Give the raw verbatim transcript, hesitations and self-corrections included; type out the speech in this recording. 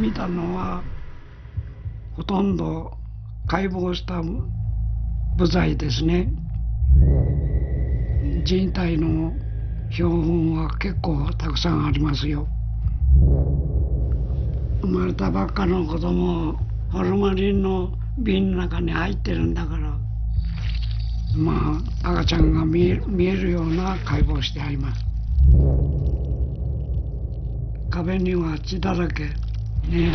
見たのはほとんど解剖した部材ですね。人体の標本は結構たくさんありますよ。生まれたばっかの子供、ホルマリンの瓶の中に入ってるんだから、まあ赤ちゃんが見える、見えるような解剖してあります。壁には血だらけね。